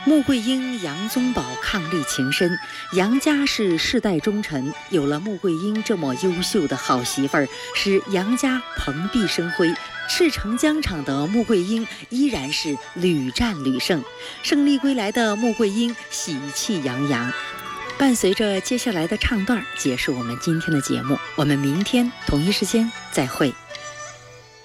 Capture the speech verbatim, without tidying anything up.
穆桂英、杨宗保伉俪情深，杨家是世代忠臣，有了穆桂英这么优秀的好媳妇儿，使杨家蓬荜生辉。赤城疆场的穆桂英依然是屡战屡胜，胜利归来的穆桂英喜气洋洋。伴随着接下来的唱段结束我们今天的节目，我们明天同一时间再会。